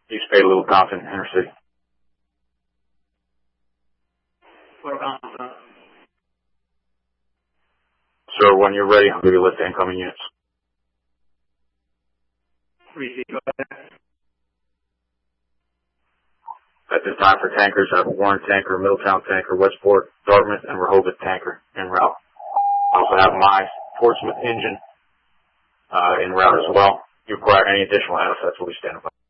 East Bay, Little Compton, Intercity. Little Compton. Sir, when you're ready, I'll give you a list of incoming units. Receive. Go ahead. At this time for tankers, I have a Warren tanker, Middletown tanker, Westport, Dartmouth, and Rehoboth tanker en route. I also have my Portsmouth engine en route as well. If you require any additional assets, we'll be standing by.